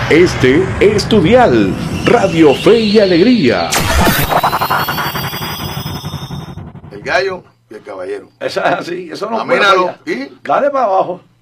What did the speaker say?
Este es tu dial, Radio Fe y Alegría. El gallo y el caballero. Eso es así, eso no Camínalo y dale para abajo.